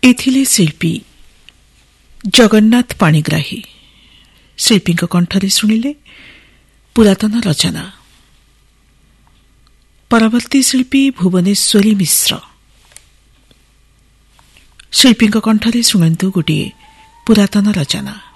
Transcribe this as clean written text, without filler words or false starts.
ଏଥିଲେ ଶିଳ୍ପୀ ଜଗନ୍ନାଥ ପାଣିଗ୍ରାହୀ। ଶିଳ୍ପୀଙ୍କ କଣ୍ଠରେ ଶୁଣିଲେ ପୁରାତନ ରଚନା। ପରବର୍ତ୍ତୀ ଶିଳ୍ପୀ ଭୁବନେଶ୍ୱରୀ ମିଶ୍ର। ଶିଳ୍ପୀଙ୍କ କଣ୍ଠରେ ଶୁଣନ୍ତୁ ଗୋଟିଏ ପୁରାତନ ରଚନା।